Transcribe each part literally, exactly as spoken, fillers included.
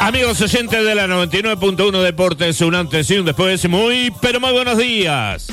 Amigos oyentes de la noventa y nueve punto uno Deportes, un antes y un después. Muy, pero muy buenos días.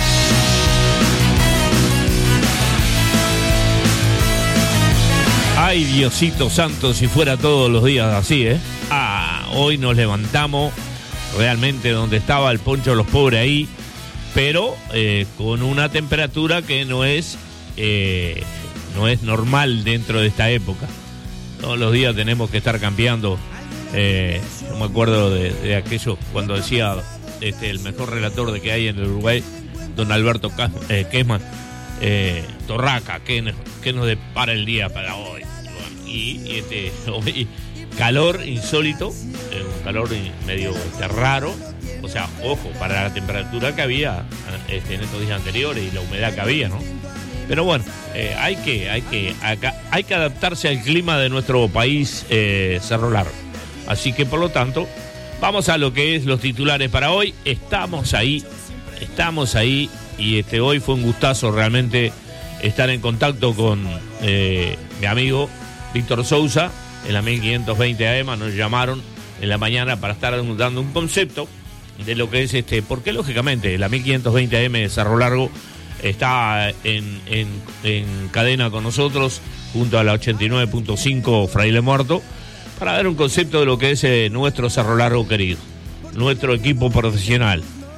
Ay, Diosito santo, si fuera todos los días así, ¿eh? Ah, hoy nos levantamos realmente donde estaba el poncho de los pobres ahí, pero eh, con una temperatura que no es, eh, no es normal dentro de esta época. Todos los días tenemos que estar cambiando. Eh, yo me acuerdo de, de aquello cuando decía este, el mejor relator de que hay en el Uruguay, don Alberto eh, Kesman, eh, Torraca, ¿qué nos, qué nos depara el día para hoy? Y, y este hoy, calor insólito, eh, un calor medio este, raro, o sea, ojo, para la temperatura que había este, en estos días anteriores y la humedad que había, ¿no? Pero bueno, eh, hay que hay que acá, hay que adaptarse al clima de nuestro país, eh, Cerro Largo. Así que por lo tanto, vamos a lo que es los titulares para hoy. Estamos ahí, estamos ahí y este hoy fue un gustazo realmente estar en contacto con eh, mi amigo Víctor Sousa en la mil quinientos veinte A M. Nos llamaron en la mañana para estar dando un concepto de lo que es este, porque lógicamente la mil quinientos veinte A M de Cerro Largo está en, en, en cadena con nosotros junto a la ochenta y nueve punto cinco Fraile Muerto, para dar un concepto de lo que es eh, nuestro Cerro Largo querido, nuestro equipo profesional.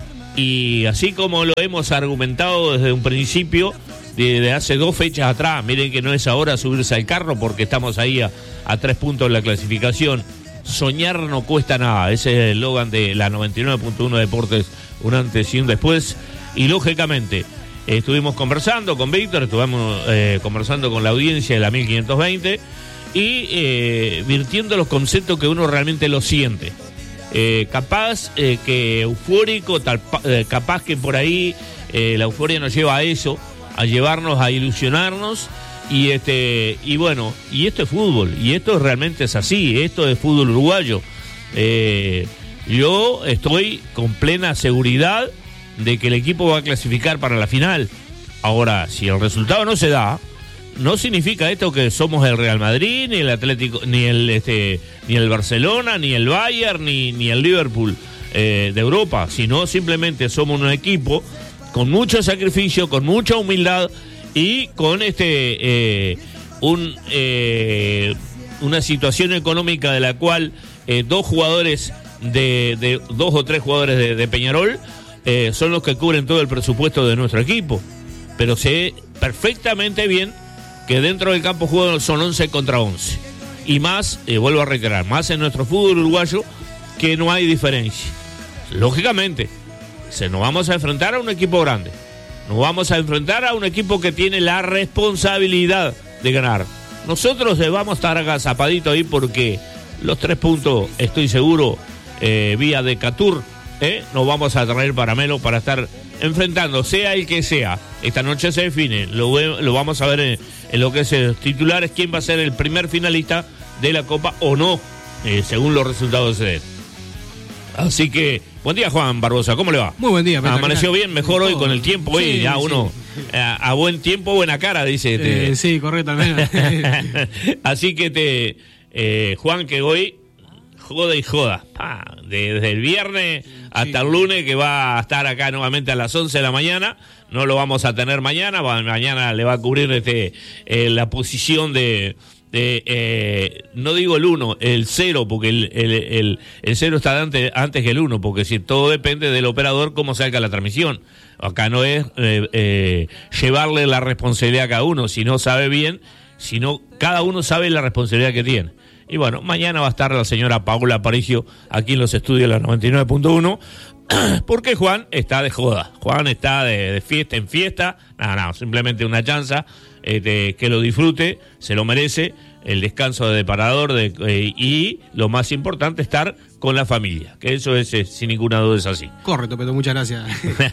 Y así como lo hemos argumentado desde un principio, desde hace dos fechas atrás, miren que no es ahora subirse al carro porque estamos ahí a, a tres puntos de la clasificación. Soñar no cuesta nada, ese es el eslogan de la noventa y nueve punto uno Deportes, un antes y un después. Y lógicamente, eh, estuvimos conversando con Víctor, estuvimos eh, conversando con la audiencia de la mil quinientos veinte, y eh, virtiendo los conceptos que uno realmente lo siente. Eh, capaz eh, que eufórico, tal, eh, capaz que por ahí eh, la euforia nos lleva a eso, a llevarnos a ilusionarnos, y este y bueno, y esto es fútbol, y esto realmente es así, esto es fútbol uruguayo. Eh, yo estoy con plena seguridad de que el equipo va a clasificar para la final. Ahora, si el resultado no se da, no significa esto que somos el Real Madrid, ni el Atlético, ni el este, ni el Barcelona, ni el Bayern, ni, ni el Liverpool eh, de Europa, sino simplemente somos un equipo con mucho sacrificio, con mucha humildad y con este eh, un eh, una situación económica de la cual eh, dos jugadores de, de dos o tres jugadores de, de Peñarol eh, son los que cubren todo el presupuesto de nuestro equipo. Pero sé perfectamente bien que dentro del campo juego son once contra once. Y más, eh, vuelvo a reiterar, más en nuestro fútbol uruguayo, que no hay diferencia. Lógicamente, se nos vamos a enfrentar a un equipo grande. Nos vamos a enfrentar a un equipo que tiene la responsabilidad de ganar. Nosotros eh, vamos a estar agazapaditos ahí porque los tres puntos, estoy seguro, eh, vía de Catur, eh, nos vamos a traer para Melo para estar enfrentando, sea el que sea. Esta noche se define, lo, lo vamos a ver en, en lo que es los titulares, quién va a ser el primer finalista de la Copa o no, eh, según los resultados se den. Así que, buen día Juan Barbosa, ¿cómo le va? Muy buen día. Amaneció bien, mejor hoy con el tiempo, hoy sí, ya sí. Uno a, a buen tiempo, buena cara, dice. Te... Eh, sí, correcto, al menos. Así que te, eh, Juan, que hoy joda y joda, ah, desde el viernes hasta sí. el lunes, que va a estar acá nuevamente a las once de la mañana. No lo vamos a tener mañana, mañana le va a cubrir este eh, la posición de, de eh, no digo el uno, el cero, porque el, el, el, el cero está antes, antes que el uno, porque si todo depende del operador cómo salga la transmisión. Acá no es eh, eh, llevarle la responsabilidad a cada uno, si no sabe bien, sino cada uno sabe la responsabilidad que tiene. Y bueno, mañana va a estar la señora Paula Aparicio aquí en los estudios de la noventa y nueve punto uno, porque Juan está de joda, Juan está de, de fiesta en fiesta, nada, no, simplemente una chanza, eh, de, que lo disfrute, se lo merece, el descanso de deparador de, eh, y lo más importante, estar con la familia, que eso es, eh, sin ninguna duda es así. Correcto, pero muchas gracias.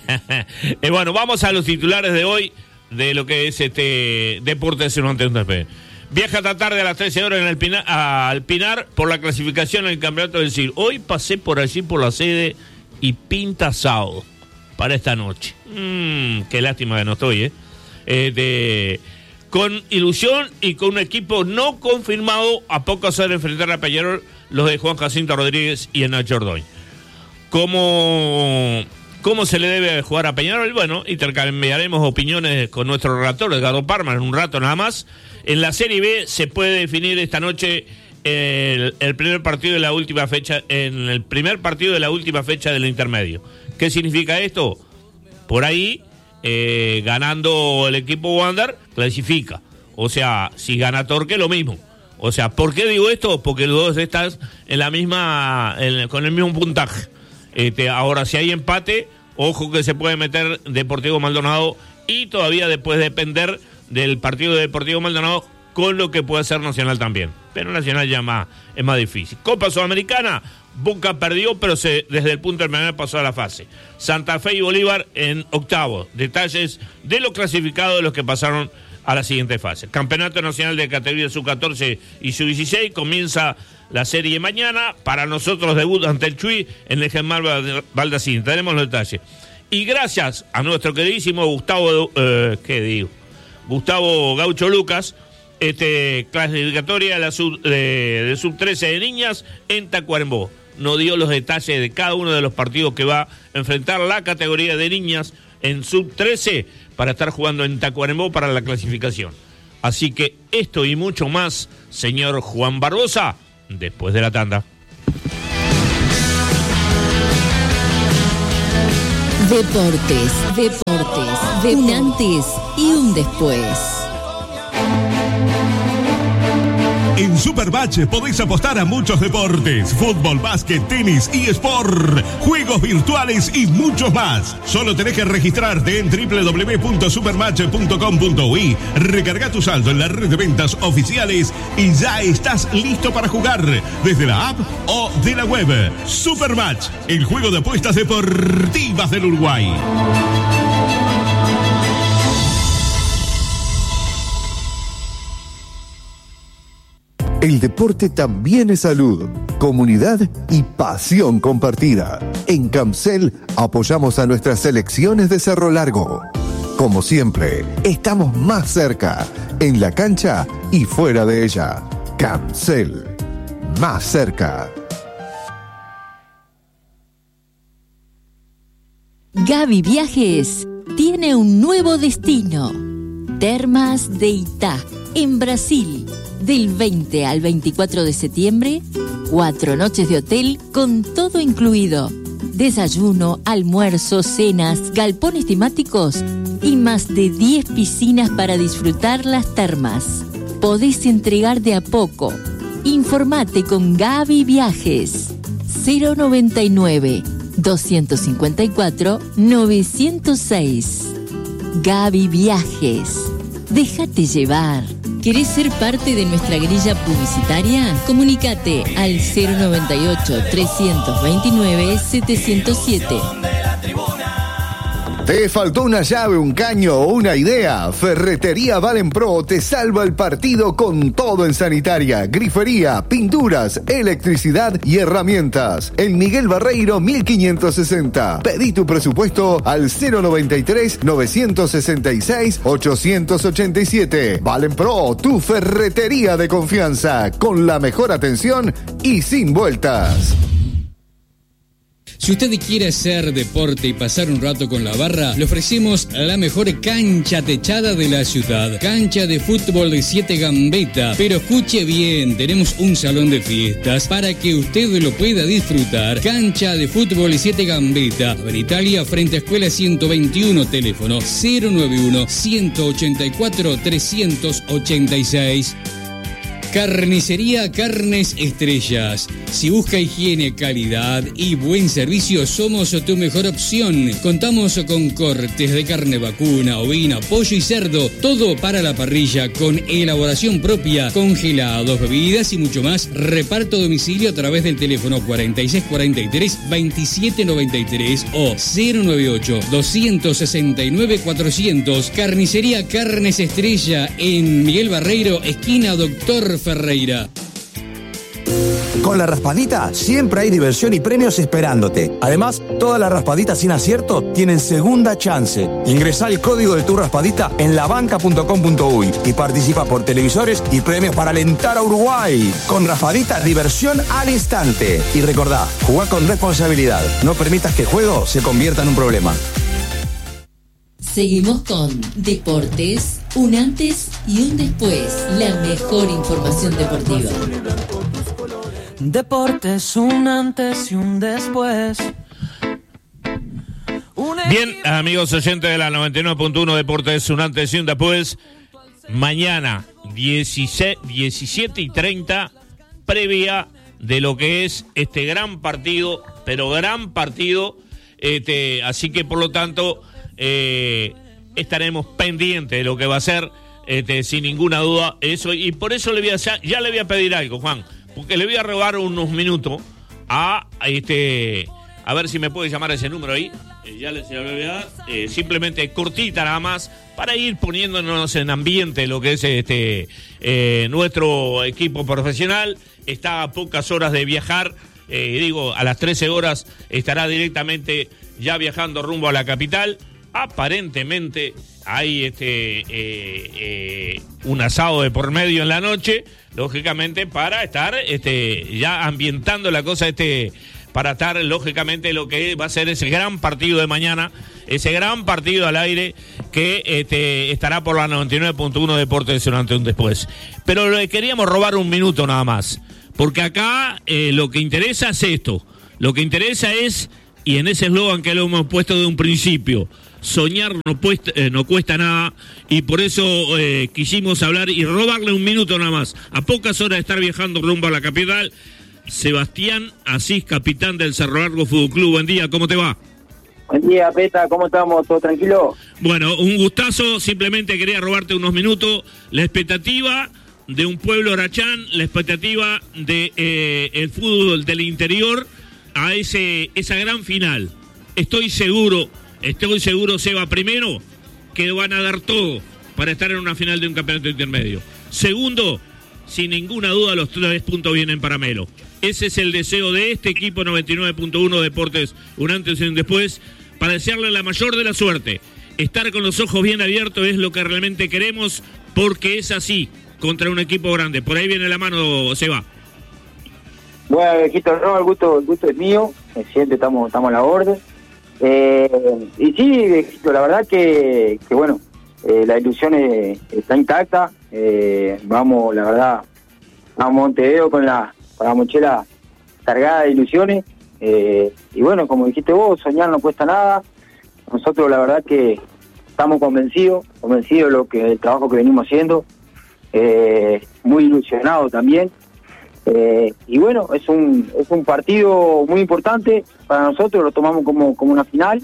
eh, bueno, vamos a los titulares de hoy, de lo que es este Deportes en un antes y un después. Viaja esta tarde a las trece horas en el Pinar, al Pinar por la clasificación en el Campeonato del Siglo. Hoy pasé por allí por la sede y pinta asado para esta noche. Mmm, qué lástima que no estoy, ¿eh? eh de, con ilusión y con un equipo no confirmado, a pocas horas de enfrentar a Peñarol, los de Juan Jacinto Rodríguez y el Nacho Ordóñez. ¿Cómo, ¿Cómo se le debe jugar a Peñarol? Bueno, intercambiaremos opiniones con nuestro relator, Edgardo Parma, en un rato nada más. En la Serie B se puede definir esta noche el, el primer partido de la última fecha, en el primer partido de la última fecha del intermedio. ¿Qué significa esto? Por ahí, eh, ganando el equipo Wander, clasifica. O sea, si gana Torque, lo mismo. O sea, ¿por qué digo esto? Porque los dos están en la misma, en, con el mismo puntaje. Este, ahora, si hay empate, ojo que se puede meter Deportivo Maldonado y todavía después depender del partido de Deportivo Maldonado con lo que puede hacer Nacional también. Pero Nacional ya más, es más difícil. Copa Sudamericana, Boca perdió, pero se, desde el punto del penal pasó a la fase. Santa Fe y Bolívar en octavos. Detalles de los clasificados de los que pasaron a la siguiente fase. Campeonato Nacional de categoría sub catorce y sub dieciséis, comienza la serie mañana. Para nosotros debut ante el Chuy en el Germán Baldacín. Tenemos los detalles. Y gracias a nuestro queridísimo Gustavo, eh, ¿qué digo? Gustavo Gaucho Lucas, este, clasificatoria de la sub, de, de sub trece de niñas en Tacuarembó. Nos dio los detalles de cada uno de los partidos que va a enfrentar la categoría de niñas en sub trece para estar jugando en Tacuarembó para la clasificación. Así que esto y mucho más, señor Juan Barbosa, después de la tanda. Deportes, deportes, de un antes y un después. En Supermatch podéis apostar a muchos deportes: fútbol, básquet, tenis, eSport, juegos virtuales y muchos más. Solo tenés que registrarte en doble u doble u doble u punto supermatch punto com punto uy, recarga tu saldo en la red de ventas oficiales y ya estás listo para jugar desde la app o de la web. Supermatch, el juego de apuestas deportivas del Uruguay. El deporte también es salud, comunidad y pasión compartida. En Camcel apoyamos a nuestras selecciones de Cerro Largo. Como siempre, estamos más cerca, en la cancha y fuera de ella. Camcel, más cerca. Gaby Viajes tiene un nuevo destino. Termas de Itá, en Brasil. Del veinte al veinticuatro de septiembre, cuatro noches de hotel con todo incluido. Desayuno, almuerzo, cenas, galpones temáticos y más de diez piscinas para disfrutar las termas. Podés entregar de a poco. Informate con Gaby Viajes. cero noventa y nueve, doscientos cincuenta y cuatro, novecientos seis. Gaby Viajes. Déjate llevar. ¿Querés ser parte de nuestra grilla publicitaria? Comunicate al cero noventa y ocho, trescientos veintinueve, setecientos siete. ¿Te faltó una llave, un caño o una idea? Ferretería Valenpro te salva el partido con todo en sanitaria, grifería, pinturas, electricidad y herramientas. En Miguel Barreiro mil quinientos sesenta. Pedí tu presupuesto al cero noventa y tres, novecientos sesenta y seis, ochocientos ochenta y siete. Valenpro, tu ferretería de confianza, con la mejor atención y sin vueltas. Si usted quiere hacer deporte y pasar un rato con la barra, le ofrecemos la mejor cancha techada de la ciudad. Cancha de fútbol de siete Gambetta. Pero escuche bien, tenemos un salón de fiestas para que usted lo pueda disfrutar. Cancha de fútbol de siete Gambetta. En Italia, frente a Escuela ciento veintiuno, teléfono cero noventa y uno, ciento ochenta y cuatro, trescientos ochenta y seis. Carnicería Carnes Estrellas. Si busca higiene, calidad y buen servicio, somos tu mejor opción. Contamos con cortes de carne vacuna, ovina, pollo y cerdo. Todo para la parrilla con elaboración propia, congelados, bebidas y mucho más. Reparto a domicilio a través del teléfono cuarenta y seis cuarenta y tres, veintisiete noventa y tres o cero noventa y ocho, doscientos sesenta y nueve, cuatrocientos. Carnicería Carnes Estrella en Miguel Barreiro, esquina Doctor Ferreira. Con la raspadita siempre hay diversión y premios esperándote. Además, todas las raspaditas sin acierto tienen segunda chance. Ingresá el código de tu raspadita en labanca punto com punto uy y participa por televisores y premios para alentar a Uruguay. Con raspadita, diversión al instante. Y recordá, jugá con responsabilidad. No permitas que el juego se convierta en un problema. Seguimos con Deportes, un antes y un después. La mejor información deportiva. Deportes, un antes y un después. Bien, amigos oyentes de la noventa y nueve punto uno Deportes, un antes y un después. Mañana, dieciséis, diecisiete y treinta, previa de lo que es este gran partido, pero gran partido. Este, así que, por lo tanto, eh, estaremos pendientes de lo que va a ser, este, sin ninguna duda, eso. Y por eso le voy a, ya, ya le voy a pedir algo, Juan, porque le voy a robar unos minutos a este, a ver si me puede llamar a ese número ahí. Eh, ya les voy a dar, eh, simplemente cortita nada más, para ir poniéndonos en ambiente lo que es este eh, nuestro equipo profesional. Está a pocas horas de viajar, eh, digo, a las trece horas estará directamente ya viajando rumbo a la capital. Aparentemente hay este eh, eh, un asado de por medio en la noche, lógicamente, para estar este ya ambientando la cosa, este para estar lógicamente lo que va a ser ese gran partido de mañana, ese gran partido al aire que este estará por la noventa y nueve punto uno Deportes durante un después. Pero le queríamos robar un minuto nada más, porque acá eh, lo que interesa es esto, lo que interesa es, y en ese eslogan que lo hemos puesto de un principio, soñar no, puesta, eh, no cuesta nada, y por eso eh, quisimos hablar y robarle un minuto nada más. A pocas horas de estar viajando rumbo a la capital, Sebastián Asís, capitán del Cerro Largo Fútbol Club. Buen día, ¿cómo te va? Buen día, Peta, ¿cómo estamos? ¿Todo tranquilo? Bueno, un gustazo, simplemente quería robarte unos minutos. La expectativa de un pueblo Arachán, la expectativa de eh, el fútbol del interior a ese esa gran final. Estoy seguro, estoy seguro, Seba, primero, que van a dar todo para estar en una final de un campeonato intermedio. Segundo, sin ninguna duda los tres puntos vienen para Melo. Ese es el deseo de este equipo noventa y nueve punto uno Deportes, un antes y un después, para desearle la mayor de la suerte. Estar con los ojos bien abiertos es lo que realmente queremos, porque es así, contra un equipo grande. Por ahí viene la mano, Seba. Bueno, viejito, no, el gusto, el gusto es mío, siempre estamos, estamos a la orden. Eh, y sí, viejito, la verdad que, que bueno, eh, la ilusión es, está intacta. Eh, vamos, la verdad, a Montevideo con la, con la mochila cargada de ilusiones. Eh, y bueno, como dijiste vos, soñar no cuesta nada. Nosotros la verdad que estamos convencidos, convencidos de lo que el trabajo que venimos haciendo. Eh, muy ilusionados también. Eh, y bueno, es un es un partido muy importante para nosotros, lo tomamos como, como una final.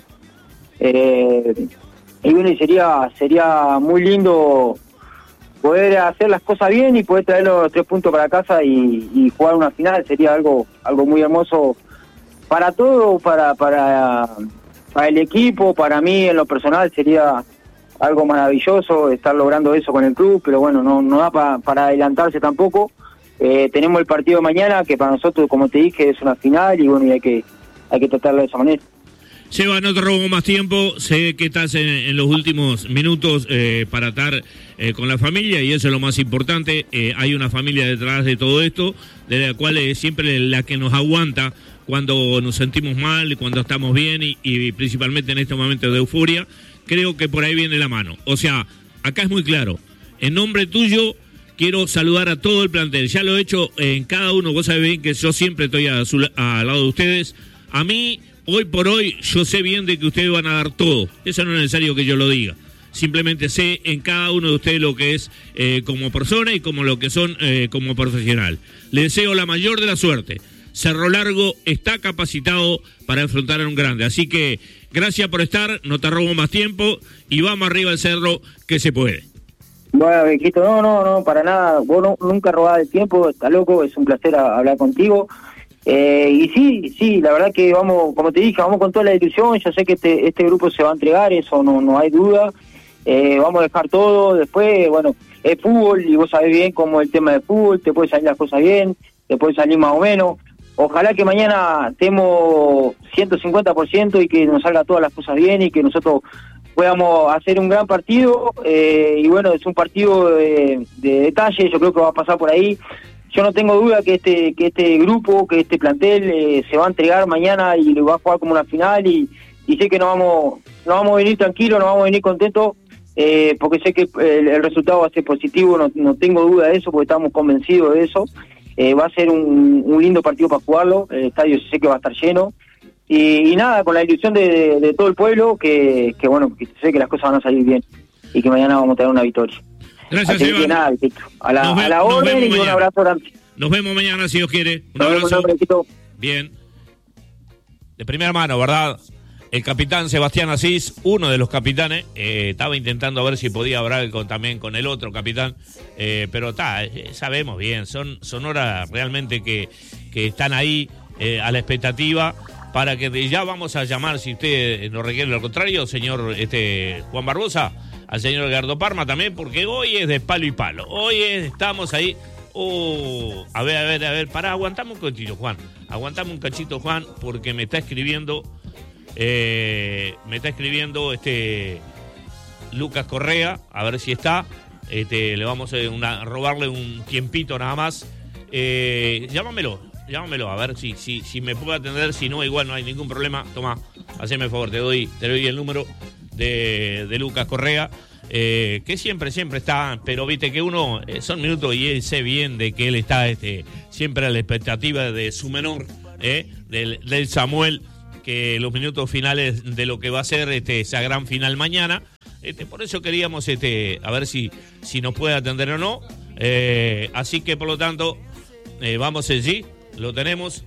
Eh, y bueno, y sería, sería muy lindo poder hacer las cosas bien y poder traer los tres puntos para casa y, y jugar una final. Sería algo algo muy hermoso para todo, para para para el equipo, para mí en lo personal sería algo maravilloso estar logrando eso con el club, pero bueno, no no da pa, para adelantarse tampoco. Eh, tenemos el partido mañana, que para nosotros, como te dije, es una final y bueno, y hay que hay que tratarlo de esa manera. Seba, no te robo más tiempo, sé que estás en, en los últimos minutos eh, para estar eh, con la familia, y eso es lo más importante. Eh, hay una familia detrás de todo esto, de la cual es siempre la que nos aguanta cuando nos sentimos mal, cuando estamos bien, y, y principalmente en este momento de euforia. Creo que por ahí viene la mano. O sea, acá es muy claro, en nombre tuyo quiero saludar a todo el plantel. Ya lo he hecho en cada uno, vos sabés bien que yo siempre estoy a su, al lado de ustedes. A mí, hoy por hoy, yo sé bien de que ustedes van a dar todo. Eso no es necesario que yo lo diga. Simplemente sé en cada uno de ustedes lo que es eh, como persona y como lo que son eh, como profesional. Les deseo la mayor de la suerte. Cerro Largo está capacitado para enfrentar a un grande. Así que gracias por estar, no te robo más tiempo y vamos arriba al cerro que se puede. Bueno, viejito, no, no, no, para nada. Vos no, nunca robás el tiempo, está loco, es un placer a, hablar contigo. Eh, y sí, sí, la verdad que vamos, como te dije, vamos con toda la ilusión. Yo sé que este, este grupo se va a entregar, eso no, no hay duda. Eh, vamos a dejar todo. Después, bueno, es fútbol y vos sabés bien cómo el tema de fútbol, te puede salir las cosas bien, después salir más o menos. Ojalá que mañana estemos ciento cincuenta por ciento y que nos salga todas las cosas bien y que nosotros podamos hacer un gran partido. Eh, y bueno, es un partido de, de detalle, yo creo que va a pasar por ahí. Yo no tengo duda que este que este grupo, que este plantel eh, se va a entregar mañana y lo va a jugar como una final y, y sé que nos vamos, nos vamos a venir tranquilos, nos vamos a venir contentos, eh, porque sé que el, el resultado va a ser positivo, no, no tengo duda de eso, porque estamos convencidos de eso. Eh, va a ser un, un lindo partido para jugarlo, el estadio sé que va a estar lleno. Y, y nada, con la ilusión de, de, de todo el pueblo, que, que bueno, que sé que las cosas van a salir bien y que mañana vamos a tener una victoria. Gracias, Así Iván. que nada, a la, ve, a la orden y mañana. un abrazo grande. Nos vemos mañana, si Dios quiere. Un nos abrazo. Vemos, bien. De primera mano, ¿verdad? El capitán Sebastián Asís, uno de los capitanes, eh, estaba intentando ver si podía hablar con, también con el otro capitán, eh, pero está, eh, sabemos bien, son, son horas realmente que, que están ahí eh, a la expectativa para que ya vamos a llamar, si usted nos requiere lo contrario, señor este Juan Barbosa, al señor Edgardo Parma también, porque hoy es de palo y palo. Hoy es, estamos ahí. Oh, a ver, a ver, a ver, pará, aguantame un cachito, Juan. Aguantame un cachito, Juan, porque me está escribiendo, eh, me está escribiendo este Lucas Correa, a ver si está. Este, le vamos a una, robarle un tiempito nada más. Eh, llámamelo, llámamelo, a ver si, si, si me puede atender, si no, igual no hay ningún problema. Toma, haceme el favor, te doy, te doy el número de, de Lucas Correa, eh, que siempre, siempre está, pero viste que uno, eh, son minutos y él sé bien de que él está este, siempre a la expectativa de su menor, eh, del, del Samuel, que los minutos finales de lo que va a ser este, esa gran final mañana, este, por eso queríamos este, a ver si, si nos puede atender o no, eh, así que por lo tanto, eh, vamos allí, lo tenemos.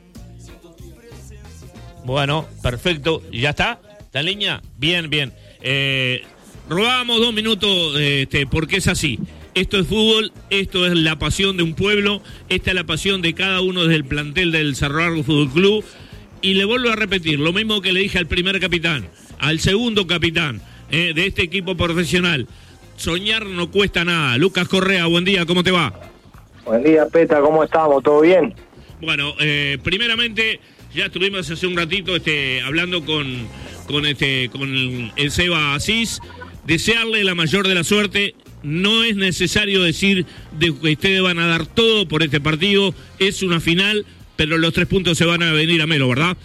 Bueno, perfecto, ¿ya está? ¿Está en línea? Bien, bien. Eh, robamos dos minutos este, porque es así. Esto es fútbol, esto es la pasión de un pueblo, esta es la pasión de cada uno del plantel del Cerro Largo Fútbol Club. Y le vuelvo a repetir, lo mismo que le dije al primer capitán, al segundo capitán eh, de este equipo profesional. Soñar no cuesta nada. Lucas Correa, buen día, ¿cómo te va? Buen día, Peta, ¿cómo estamos? ¿Todo bien? Bueno, eh, primeramente, ya estuvimos hace un ratito este, hablando con, con, este, con el Seba Asís. Desearle la mayor de la suerte. No es necesario decir de que ustedes van a dar todo por este partido. Es una final, pero los tres puntos se van a venir a Melo, ¿verdad?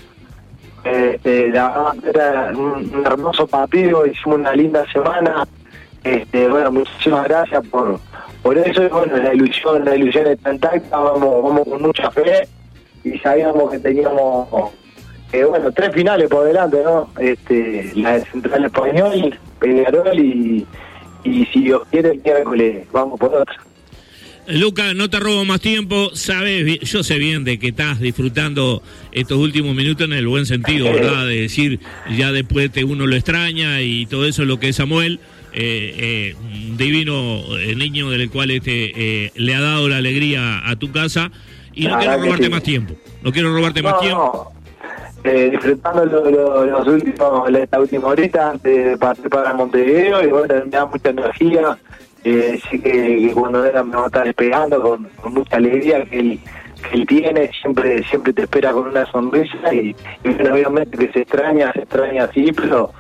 Este, la verdad era un, un hermoso partido, hicimos una linda semana. Este, bueno, muchísimas gracias por, por eso. Y bueno, la ilusión, la ilusión está intacta, vamos, vamos con mucha fe y sabíamos que teníamos, eh, bueno, tres finales por delante, ¿no? Este, la de Central Español, Peñarol y, y si Dios quiere, el miércoles vamos por otra. Luca, no te robo más tiempo, sabes, yo sé bien de que estás disfrutando estos últimos minutos en el buen sentido, ¿verdad? De decir, ya después te uno lo extraña y todo eso, lo que es Samuel, eh, eh, un divino eh, niño del cual este eh, le ha dado la alegría a tu casa y no quiero robarte sí. más tiempo, no quiero robarte no, más tiempo. No. Eh, disfrutando lo, lo, los últimos, la última horita antes de partir para Montevideo y bueno, me da mucha energía. Eh, sí que, que cuando era me va a estar esperando con, con mucha alegría que él, que él tiene, siempre siempre te espera con una sonrisa y, y bueno, obviamente que se extraña, se extraña así, pero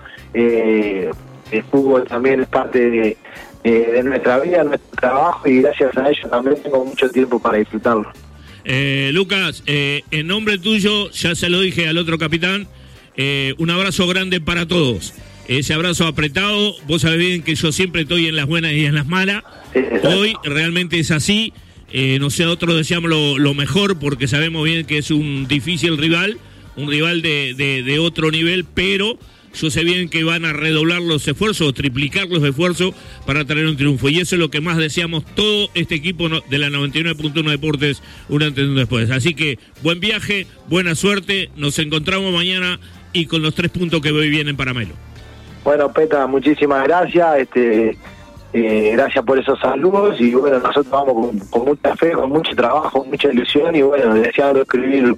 eh, el fútbol también es parte de, de, de nuestra vida, nuestro trabajo y gracias a ello también tengo mucho tiempo para disfrutarlo. Eh, Lucas, eh, en nombre tuyo, ya se lo dije al otro capitán, eh, un abrazo grande para todos. Ese abrazo apretado, vos sabés bien que yo siempre estoy en las buenas y en las malas. Hoy realmente es así. Eh, nosotros deseamos lo, lo mejor porque sabemos bien que es un difícil rival, un rival de, de, de otro nivel, pero yo sé bien que van a redoblar los esfuerzos, triplicar los esfuerzos para traer un triunfo. Y eso es lo que más deseamos todo este equipo de la noventa y nueve punto uno Deportes, un antes y un después. Así que buen viaje, buena suerte, nos encontramos mañana y con los tres puntos que hoy vienen para Melo. Bueno, Peta, muchísimas gracias, este, eh, gracias por esos saludos y bueno, nosotros vamos con, con mucha fe, con mucho trabajo, mucha ilusión y bueno, deseando escribir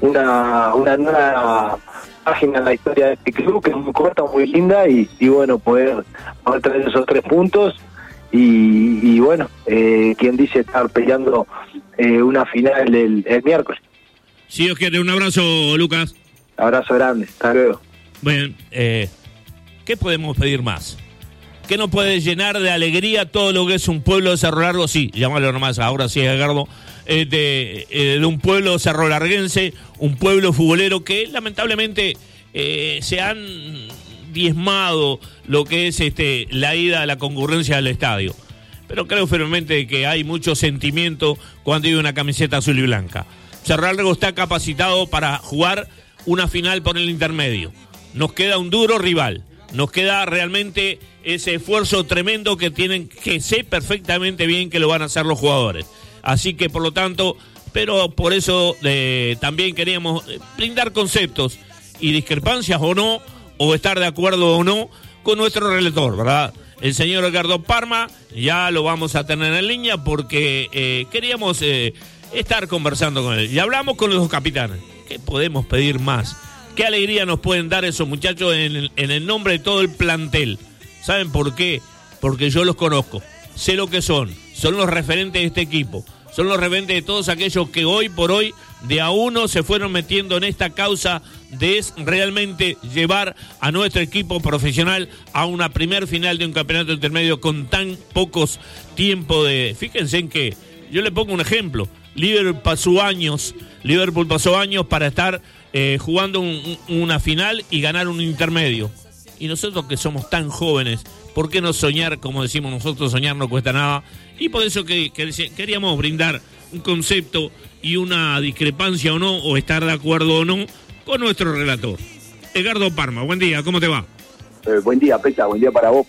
una, una nueva página en la historia de este club que es muy corta, muy linda y, y bueno, poder, poder traer esos tres puntos y, y bueno, eh, quien dice estar peleando eh, una final el, el miércoles. Si Dios quiere, un abrazo, Lucas. Abrazo grande, hasta luego. Bien, eh, ¿qué podemos pedir más? ¿Qué nos puede llenar de alegría todo lo que es un pueblo de Cerro Largo? Sí, llámalo nomás, ahora sí, Edgardo, eh, de, eh, de un pueblo cerrolarguense, un pueblo futbolero que lamentablemente eh, se han diezmado lo que es este la ida a la concurrencia del estadio. Pero creo firmemente que hay mucho sentimiento cuando hay una camiseta azul y blanca. Cerro Largo está capacitado para jugar una final por el intermedio. Nos queda un duro rival. Nos queda realmente ese esfuerzo tremendo que tienen, que sé perfectamente bien que lo van a hacer los jugadores. Así que, por lo tanto, pero por eso eh, también queríamos brindar conceptos y discrepancias o no, o estar de acuerdo o no, con nuestro relator, ¿verdad? El señor Edgardo Parma, ya lo vamos a tener en línea porque eh, queríamos eh, estar conversando con él. Y hablamos con los dos capitanes. ¿Qué podemos pedir más? ¿Qué alegría nos pueden dar esos muchachos en el, en el nombre de todo el plantel? ¿Saben por qué? Porque yo los conozco, sé lo que son, son los referentes de este equipo, son los referentes de todos aquellos que hoy por hoy de a uno se fueron metiendo en esta causa de es realmente llevar a nuestro equipo profesional a una primer final de un campeonato intermedio con tan pocos tiempo de... Fíjense en que, yo le pongo un ejemplo, Liverpool pasó años, Liverpool pasó años para estar eh, jugando un, una final y ganar un intermedio. Y nosotros que somos tan jóvenes, ¿por qué no soñar? Como decimos nosotros, soñar no cuesta nada. Y por eso que, que queríamos brindar un concepto y una discrepancia o no, o estar de acuerdo o no, con nuestro relator. Edgardo Parma, buen día, ¿cómo te va? Eh, buen día, Pecha, buen día para vos,